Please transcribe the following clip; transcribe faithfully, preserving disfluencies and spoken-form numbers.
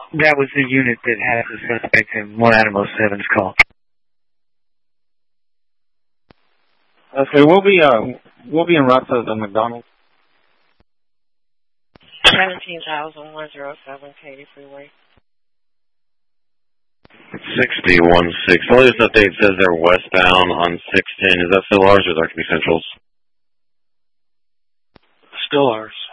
That was the unit that had the suspect in one Animal seven's call. Okay, we'll be uh we'll be in Routes of the McDonald's. Seventeen thousand one zero seven Katy Freeway. Sixty-one six. The latest update says they're westbound on six ten. Is that still ours or is that going to be Central's? Still ours.